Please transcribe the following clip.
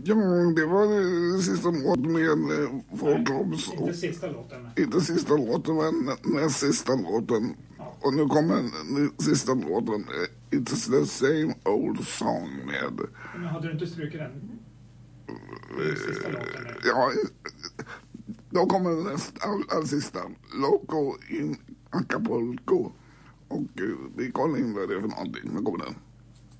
Ja, det var sista låten med Fort Robs. Inte sista låten. Inte sista låten, men näst sista låten. Ja. Och nu kommer den sista låten. It's the same old song med... Men hade du inte strukit den? Sista låten. Ja, då kommer den all sista. Local in Acapulco. Och vi kollar in vad det är för någonting. Nu kommer den.